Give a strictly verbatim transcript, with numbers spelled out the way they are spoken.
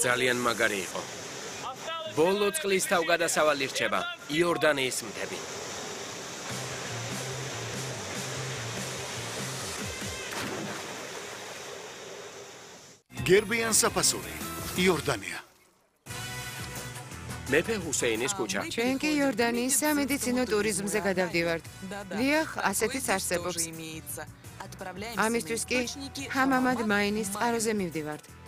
ძალიან მაგარი იყო. ბოლო წყლის თავგადასავალი რჩება იორდანიის მთები. გერბიან საფასური, იორდანია. მეფე ჰუსეინის ქუჩა. ჩვენ კი იორდანიის სამედიცინო ტურიზმზე გადავდივართ. დიახ, ასეთიც არსებობს. ამისთვის კი ჰამამად მაინის წყაროზე მივდივართ.